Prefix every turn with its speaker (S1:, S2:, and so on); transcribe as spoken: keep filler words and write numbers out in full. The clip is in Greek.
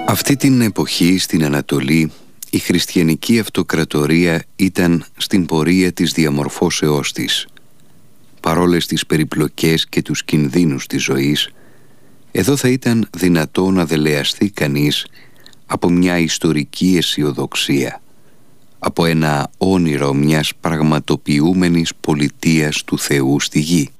S1: Αυτή την εποχή στην Ανατολή η χριστιανική αυτοκρατορία ήταν στην πορεία της διαμορφώσεώς της. Παρόλες τις περιπλοκές και τους κινδύνους της ζωής, εδώ θα ήταν δυνατό να δελεαστεί κανείς από μια ιστορική αισιοδοξία, από ένα όνειρο μιας πραγματοποιούμενης πολιτείας του Θεού στη γη.